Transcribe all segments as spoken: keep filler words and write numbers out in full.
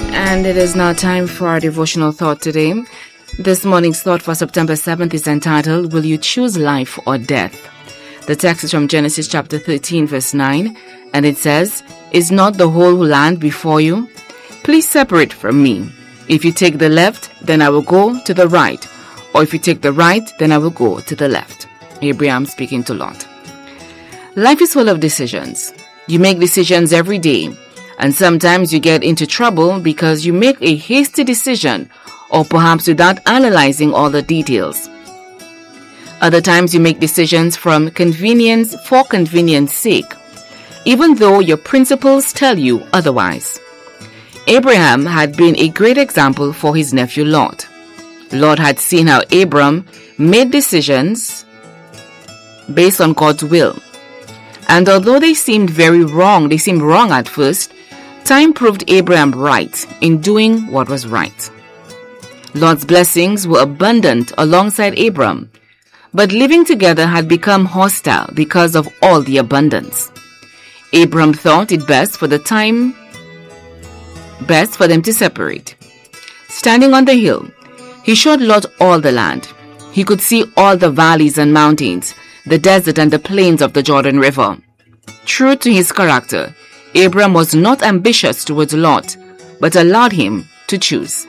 And it is now time for our devotional thought today. This morning's thought for September seventh is entitled, Will You Choose Life or Death? The text is from Genesis chapter thirteen, verse nine, and it says, Is not the whole land before you? Please separate from me. If you take the left, then I will go to the right. Or if you take the right, then I will go to the left. Abraham speaking to Lot. Life is full of decisions. You make decisions every day. And sometimes you get into trouble because you make a hasty decision or perhaps without analyzing all the details. Other times you make decisions from convenience for convenience sake, even though your principles tell you otherwise. Abraham had been a great example for his nephew Lot. Lot had seen how Abram made decisions based on God's will. And although they seemed very wrong, they seemed wrong at first, time proved Abraham right in doing what was right. Lot's blessings were abundant alongside Abram, but living together had become hostile because of all the abundance. Abram thought it best for the time, best for them to separate. Standing on the hill, he showed Lot all the land. He could see all the valleys and mountains, the desert and the plains of the Jordan River. True to his character, Abram was not ambitious towards Lot, but allowed him to choose.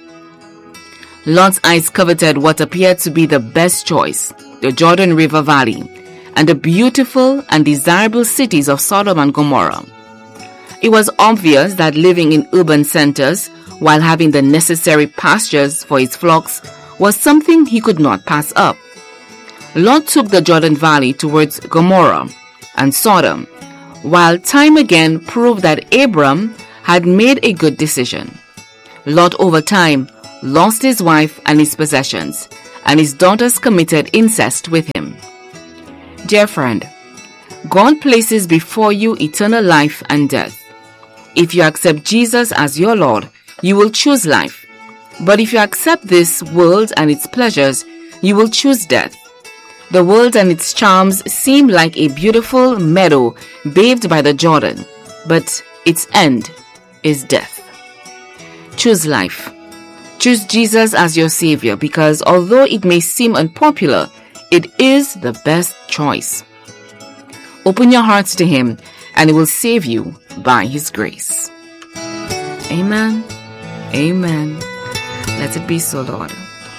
Lot's eyes coveted what appeared to be the best choice, the Jordan River Valley, and the beautiful and desirable cities of Sodom and Gomorrah. It was obvious that living in urban centers while having the necessary pastures for his flocks was something he could not pass up. Lot took the Jordan Valley towards Gomorrah and Sodom, while time again proved that Abram had made a good decision. Lot over time lost his wife and his possessions, and his daughters committed incest with him. Dear friend, God places before you eternal life and death. If you accept Jesus as your Lord, you will choose life. But if you accept this world and its pleasures, you will choose death. The world and its charms seem like a beautiful meadow bathed by the Jordan, but its end is death. Choose life. Choose Jesus as your Savior because although it may seem unpopular, it is the best choice. Open your hearts to Him and He will save you by His grace. Amen. Amen. Let it be so, Lord.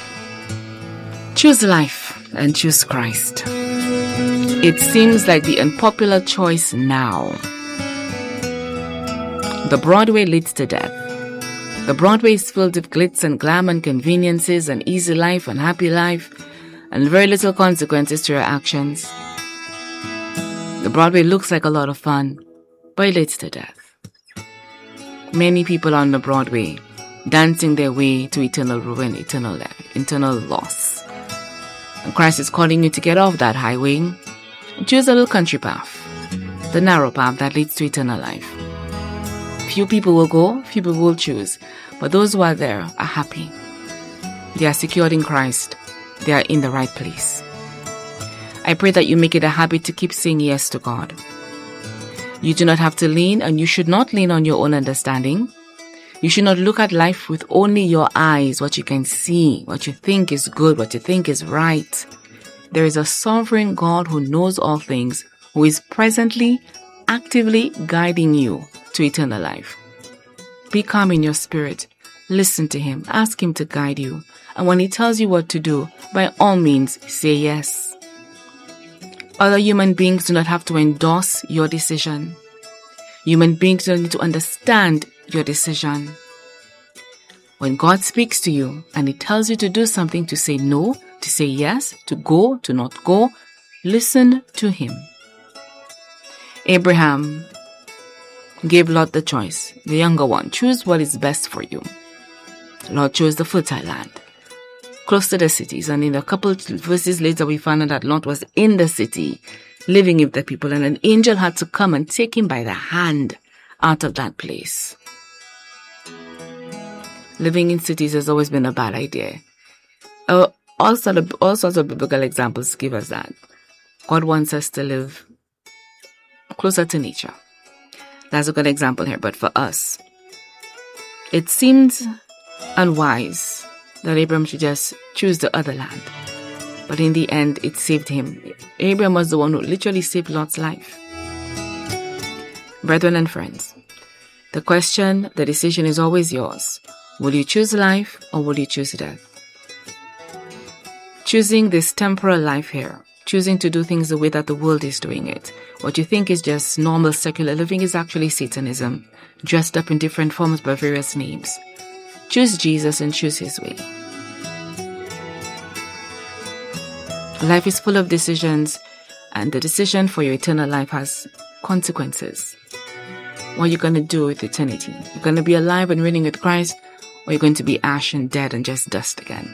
Choose life and choose Christ. It seems like the unpopular choice now. The Broadway leads to death. The Broadway is filled with glitz and glam and conveniences and easy life and happy life and very little consequences to your actions. The Broadway looks like a lot of fun, but it leads to death. Many people on the Broadway dancing their way to eternal ruin, eternal, eternal loss. And Christ is calling you to get off that highway and choose a little country path, the narrow path that leads to eternal life. Few people will go, few people will choose, but those who are there are happy. They are secured in Christ. They are in the right place. I pray that you make it a habit to keep saying yes to God. You do not have to lean, and you should not lean on your own understanding. You should not look at life with only your eyes, what you can see, what you think is good, what you think is right. There is a sovereign God who knows all things, who is presently, actively guiding you to eternal life. Be calm in your spirit. Listen to Him. Ask Him to guide you. And when He tells you what to do, by all means, say yes. Other human beings do not have to endorse your decision. Human beings don't need to understand your decision. When God speaks to you and He tells you to do something, to say no, to say yes, to go, to not go, listen to Him. Abraham gave Lot the choice, the younger one. Choose what is best for you. Lot chose the fertile land, close to the cities, and in a couple verses later we found out that Lot was in the city, living with the people, and an angel had to come and take him by the hand out of that place. Living in cities has always been a bad idea. Uh, all, sort of, all sorts of biblical examples give us that. God wants us to live closer to nature. That's a good example here, but for us, It seemed unwise that Abraham should just choose the other land. But in the end, it saved him. Abraham was the one who literally saved Lot's life. Brethren and friends, the question, the decision is always yours. Will you choose life or will you choose death? Choosing this temporal life here, choosing to do things the way that the world is doing it, what you think is just normal secular living is actually Satanism, dressed up in different forms by various names. Choose Jesus and choose his way. Life is full of decisions, and the decision for your eternal life has consequences. What are you going to do with eternity? You're going to be alive and reigning with Christ, or you're going to be ash and dead and just dust again.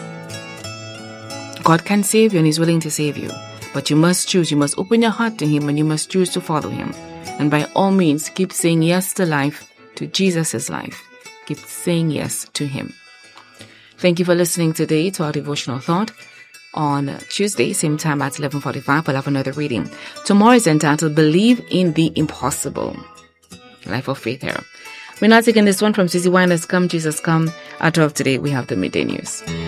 God can save you and he's willing to save you, but you must choose. You must open your heart to him and you must choose to follow him. And by all means, keep saying yes to life, to Jesus' life. Keep saying yes to him. Thank you for listening today to our devotional thought. On Tuesday, same time at eleven forty-five, we'll have another reading. Tomorrow is entitled, Believe in the Impossible. Life of Faith here. We're now taking this one from Susie Winer's Come Jesus Come. At twelve today, we have the midday news.